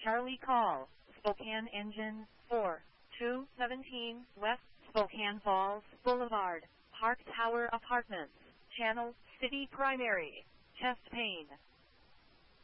Charlie call, Spokane engine 4217 West Spokane Falls Boulevard, Park Tower Apartments, Channel City Primary, chest pain.